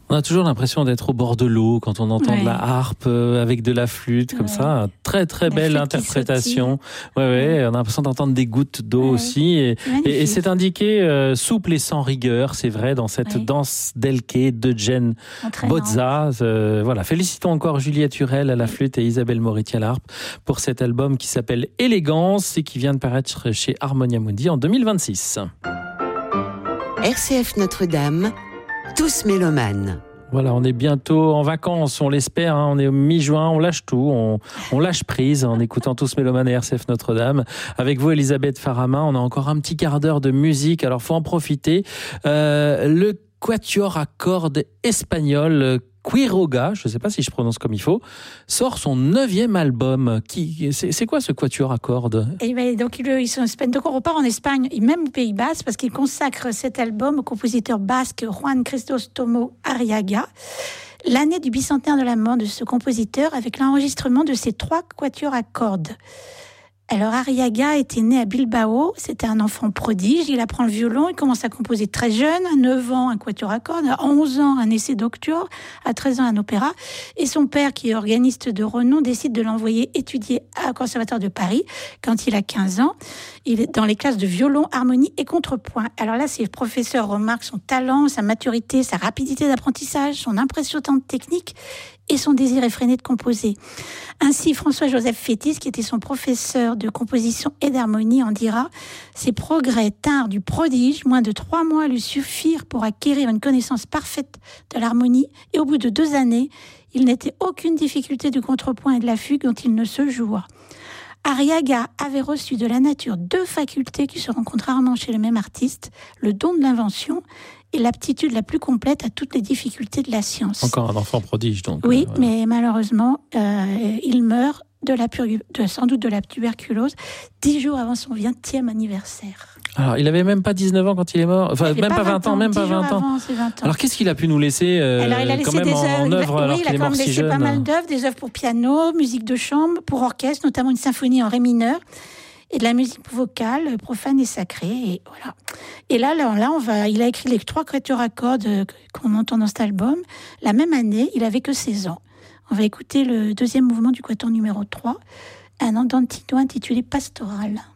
On a toujours l'impression d'être au bord de l'eau quand on entend de la harpe avec de la flûte, comme ça. Très, très belle interprétation. On a l'impression d'entendre des gouttes d'eau aussi. Et c'est indiqué souple et sans rigueur, c'est vrai, dans cette danse d'Elke de Jen Bozza. Félicitons encore Juliette Hurel à la flûte et Isabelle Moretti à la harpe pour cet album qui s'appelle Élégance et qui vient de paraître chez Harmonia Mundi en 2026. RCF Notre-Dame, tous mélomanes. Voilà, on est bientôt en vacances, on l'espère, on est au mi-juin, on lâche tout, on lâche prise en écoutant Tous Mélomanes et RCF Notre-Dame. Avec vous, Elisabeth Farama, on a encore un petit quart d'heure de musique, alors faut en profiter. Le quatuor à cordes espagnol Quiroga, je ne sais pas si je prononce comme il faut, sort son 9e album. C'est quoi ce quatuor à cordes ? Donc ils sont en Espagne. Donc on repart en Espagne, et même au Pays Basque, parce qu'il consacre cet album au compositeur basque Juan Crisóstomo Arriaga. L'année du bicentenaire de la mort de ce compositeur, avec l'enregistrement de ses 3 quatuors à cordes. Alors Arriaga était né à Bilbao, c'était un enfant prodige, il apprend le violon, il commence à composer très jeune, à 9 ans un quatuor à cordes, à 11 ans un essai d'octuor, à 13 ans un opéra, et son père qui est organiste de renom décide de l'envoyer étudier au Conservatoire de Paris quand il a 15 ans, il est dans les classes de violon, harmonie et contrepoint. Alors là, ses professeurs remarquent son talent, sa maturité, sa rapidité d'apprentissage, son impressionnante technique et son désir effréné de composer. Ainsi, François-Joseph Fétis, qui était son professeur de composition et d'harmonie, en dira « Ses progrès tinrent du prodige, moins de 3 mois lui suffirent pour acquérir une connaissance parfaite de l'harmonie, et au bout de 2 années, il n'était aucune difficulté du contrepoint et de la fugue dont il ne se joua. » Arriaga avait reçu de la nature 2 facultés qui se rencontrent rarement chez le même artiste, le don de l'invention et l'aptitude la plus complète à toutes les difficultés de la science. Encore un enfant prodige, donc. Oui, mais malheureusement, il meurt sans doute de la tuberculose 10 jours avant son 20e anniversaire. Alors, il avait même pas 19 ans quand il est mort. Enfin, même pas 20 ans, même pas 20 ans. Avant, c'est 20 ans. Alors, qu'est-ce qu'il a pu nous laisser Alors, il a laissé quand même des en œuvre alors qu'il est mort si jeune ? Il a quand même laissé pas mal d'œuvres, des œuvres pour piano, musique de chambre, pour orchestre, notamment une symphonie en ré mineur, et de la musique vocale, profane et sacrée, et voilà. Et là, il a écrit les 3 quatuors à cordes qu'on entend dans cet album. La même année, il avait que 16 ans. On va écouter le 2e mouvement du quatuor numéro 3, un andantino intitulé Pastoral.